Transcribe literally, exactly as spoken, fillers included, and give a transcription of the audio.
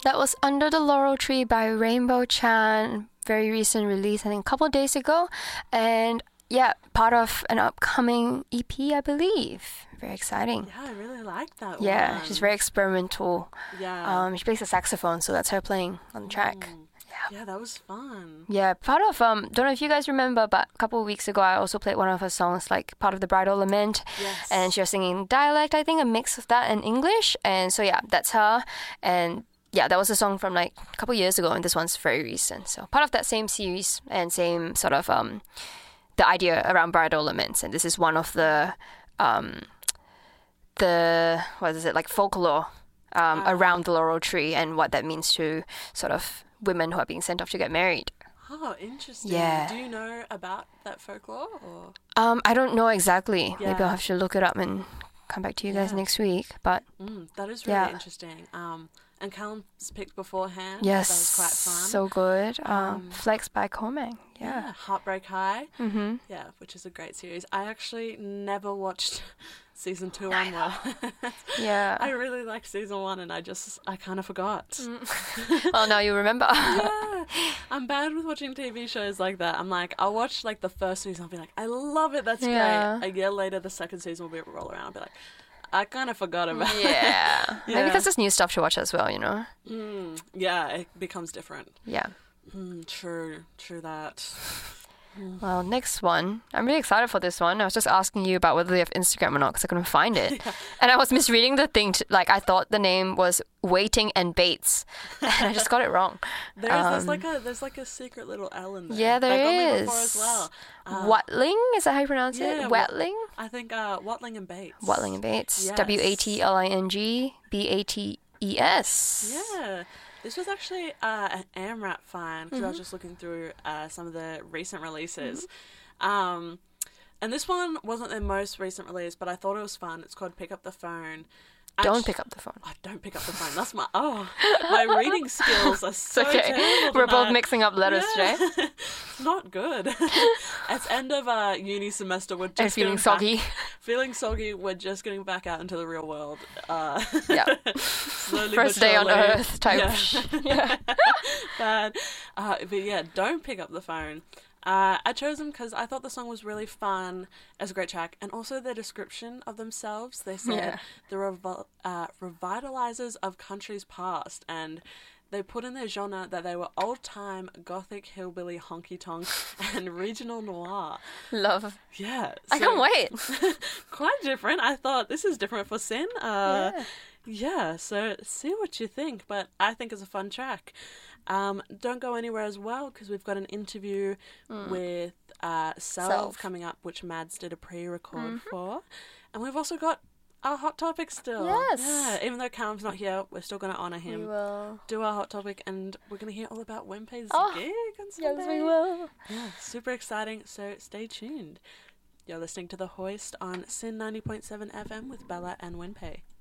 That was Under the Laurel Tree by Rainbow Chan. Very recent release, I think a couple of days ago. And yeah, part of an upcoming E P, I believe. Very exciting. Yeah, I really like that Yeah, one. she's very experimental. Yeah. Um, she plays the saxophone, so that's her playing on the track. Mm. Yeah, that was fun. Yeah, part of, um, don't know if you guys remember, but a couple of weeks ago, I also played one of her songs, like part of the Bridal Lament. Yes. And she was singing dialect, I think, a mix of that and English. And so, yeah, that's her. And yeah, that was a song from like a couple of years ago, and this one's very recent. So part of that same series and same sort of, um, the idea around bridal laments. And this is one of the, um, the, what is it, like folklore um, Uh. around the laurel tree and what that means to sort of women who are being sent off to get married. Oh, interesting. Yeah. Do you know about that folklore? Or? Um, I don't know exactly. Yeah. Maybe I'll have to look it up and come back to you guys Yeah. next week. But Mm, that is really Yeah. interesting. Um, and Callum's picked beforehand. yes, That was quite fun. so good. Um, Um, Flex by Comang. Yeah. Heartbreak High. Mm-hmm. Yeah, which is a great series. I actually never watched season two onward. Yeah. I really liked season one, and I just I kind of forgot. Oh, now you remember. Yeah, I'm bad with watching T V shows like that. I'm like, I'll watch like the first season, I'll be like, I love it, that's Yeah. great. A year later, the second season will be roll around, I'll be like, I kind of forgot about it. Yeah. Maybe Yeah. because there's new stuff to watch as well, you know? Mm, yeah, it becomes different. Yeah. Mm, true, true that. Well, next one. I'm really excited for this one. I was just asking you about whether they have Instagram or not because I couldn't find it. And I was misreading the thing. To, like, I thought the name was Waiting and Bates. And I just got it wrong. There's, there's Um, like a there's like a secret little L in there. Yeah, there that got me is. before as well. Uh, Watling? Is that how you pronounce yeah, it? Wat- Watling? I think uh, Watling and Bates. Watling and Bates. Yes. W A T L I N G B A T E S. Yeah. This was actually uh, an AMRAP find because I Mm-hmm. was just looking through uh, some of the recent releases. Um, and this one wasn't their most recent release, but I thought it was fun. It's called Pick Up the Phone. Don't Actu- pick up the phone. Oh, don't pick up the phone. That's my oh, my reading skills are so It's okay. terrible We're both tonight. mixing up letters Yeah. today. It's not good. It's end of uh, uni semester. We're just And feeling getting back- soggy. feeling soggy. We're just getting back out into the real world. Uh, Yeah. slowly First but day on surely. earth type. Yeah. Yeah. Bad. Uh, but yeah, don't pick up the phone. Uh, I chose them because I thought the song was really fun, as a great track, and also their description of themselves. They said Yeah. the revi- uh, revitalizers of countries past, and they put in their genre that they were old-time gothic hillbilly honky-tonk and regional noir. Love. Yeah, I so- can't wait. quite different. I thought this is different for Sin. Uh, Yeah. yeah, so see what you think, but I think it's a fun track. Um, don't go anywhere as well because we've got an interview with uh, Self, Self. coming up, which Mads did a pre-record for, and we've also got our hot topic still. Yes. Yeah, even though Callum's not here, we're still going to honour We him. will. Do our hot topic, and we're going to hear all about Wenpei's Oh, gig on Sunday. Yes, we will. Yeah, super exciting, so stay tuned. You're listening to The Hoist on Sin ninety point seven F M with Bella and Wenpei.